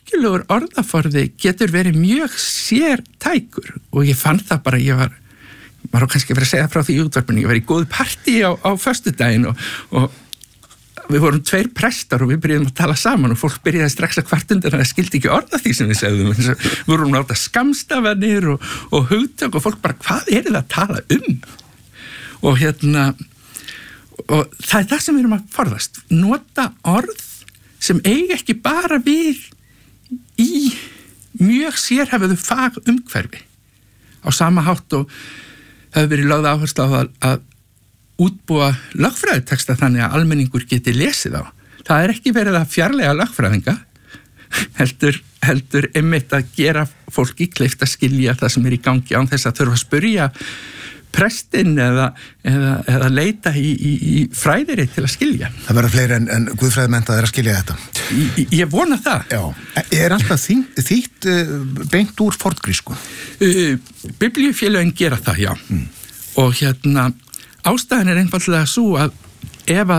merkilegur orðaforði getur verið mjög sértækur og ég fann það bara, maður á kannski að vera að segja frá því í útvarpinu, ég var í góðu partí á föstudaginn og við vorum 2 prestar og við byrjuðum að tala saman og fólk byrjaði strax að kvart undan að það skildi ekki orða því sem við segðum. Við vorum að láta skammstafanir og hugtök og fólk bara, hvað er það að tala um? Og og það er það sem við erum að forðast. Nota orð sem eiga ekki bara við í mjög sérhæfðu fagumhverfi. Á sama hátt og það hefur verið lögð áherslu á að útbúa lögfræðiteksta þannig að almenningur geti lesið á. Það er ekki verið að fjarlæga lögfræðinga, heldur einmitt að gera fólki kleift að skilja það sem er í gangi án þess að þurfa að spyrja prestinn eða leita í fræðiri til að skilja. Það verður fleiri en guðfræðimenntaðir að skilja þetta. Ég vona það. Já. Er alltaf þýtt beint úr forngrísku? Biblíufélögin gera það, já. Og ástæðan er einfaldlega svo að ef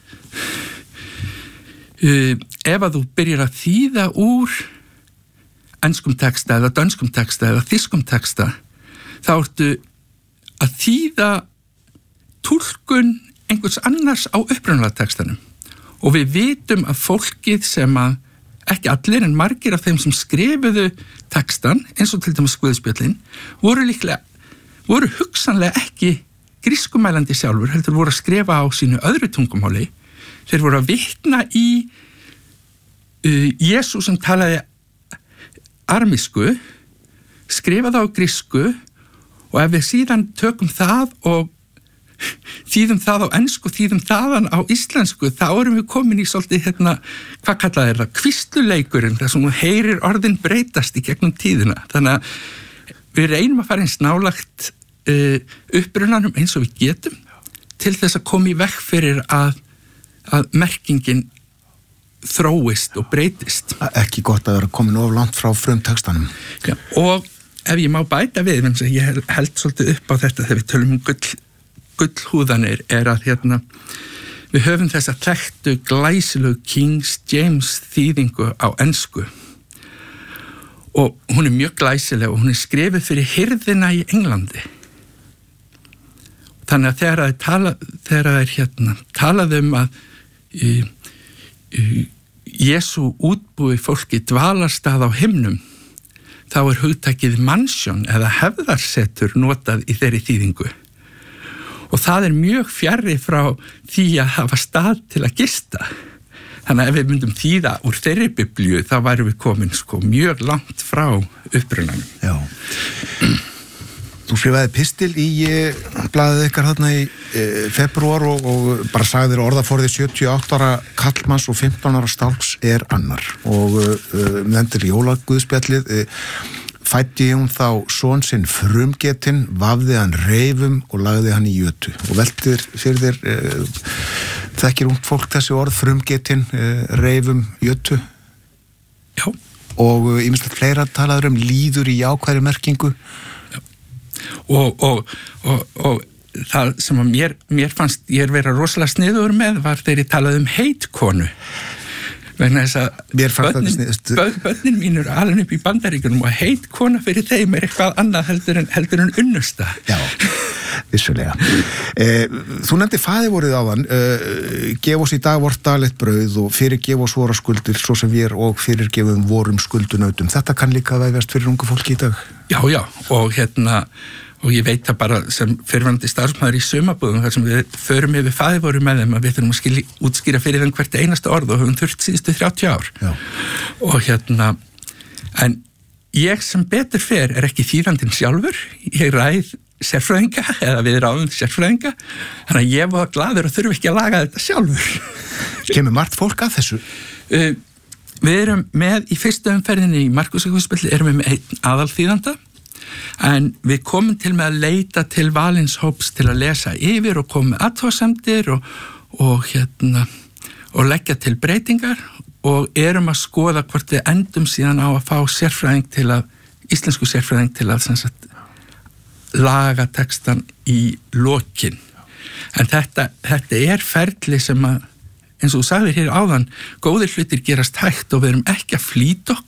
að þú byrjar að þýða úr enskum texta eða dönskum texta eða þýskum texta, þá ertu að þýða túlkun einhvers annars á upprunalega textanum. Og við vitum að fólkið sem að, ekki allir en margir af þeim sem skrifuðu textan, eins og til dæmis Guðspjöllin, voru hugsanlega ekki grískumælandi sjálfur, heldur voru að skrifa á sínu öðru tungumáli. Þeir voru að vitna í Jesú sem talaði armísku, skrifaði á grísku og ef við síðan tökum það og þýðum það á ensku, þýðum þaðan á íslensku, þá erum við komin í svolítið, hvað kallaði það, kvistluleikurinn, þar sem þú heyrir orðin breytast í gegnum tíðina. Þannig að við reynum að fara eins nálagt upprunanum eins og við getum til þess að koma í veg fyrir að merkingin þróist og breytist. Ekki gott að vera komin of langt frá frumtextanum. Já, og ef ég má bæta við, ég held svolítið upp á þetta þegar við tölum gullhúðanir, er að við höfum þessa þekktu glæsilegu King James þýðingu á ensku og hún er mjög glæsileg og hún er skrifuð fyrir hirðina í Englandi. Þannig að þegar það er talað að Jesú útbúi fólki dvalarstað á himnum, þá er hugtakið mansion eða hefðarsetur notað í þeirri þýðingu. Og það er mjög fjarri frá því að hafa stað til að gista. Þannig að ef við myndum þýða úr þeirri biblíu, þá værum við komin mjög langt frá upprunanum. Já. Þú skrifaði pistil í blaðið ykkar þarna í febrúar og bara sagðir orðaforði 78 ára kallmanns og 15 ára stálks er annar og nefndir jólaguðspjallið fæddi hún þá son sinn frumgetinn, vafði hann reifum og lagði hann í jötu og veltir fyrir þér þekkir ungt fólk þessi orð frumgetinn, reifum, jötu? Já. Og ýmislegt fleira talaður líður í jákvæðri merkingu. Og það sem að mér fannst ég vera rosalega sniður með var þegar ég talaði heitkonu vegna þess að börnin mín eru alveg upp í Bandaríkjunum og heitkona fyrir þeim er eitthvað annað heldur en unnusta. Já, vissulega. Þú nefndi faðirvorið áðan, gef oss í dag vort daglegt brauð og fyrirgef oss vora skuldir svo sem við og fyrirgefum vorum skuldunautum. Þetta kann líka vægast fyrir ungu fólki í dag. Já, og ég veit það bara sem fyrrverandi starfsmaður í sumarbúðum þar sem við förum yfir faðirvorið með þeim að við þurfum að útskýra fyrir þeim hvert einasta orð og höfum þurft síðustu 30 ár. Já. Og en ég sem betur fer er ekki þýðandinn sjálfur, ég ræð sérfræðinga eða við ráðum sérfræðinga, þannig að ég var glaður og þurfi ekki að laga þetta sjálfur. Kemur margt fólk að þessu? Við erum með í fyrstu umferðinni í Markúsarguðspjalli erum við með einn aðalþýðanda en við komum til með að leita til valinshóps til að lesa yfir og koma með athugasemdir og leggja til breytingar og erum að skoða hvort við endum síðan á að fá íslensku sérfræðing til að laga textan í lokin. En þetta er ferli sem að, eins og þú sagðir hér áðan, góðir hlutir gerast hægt og við erum ekki að flýta okkur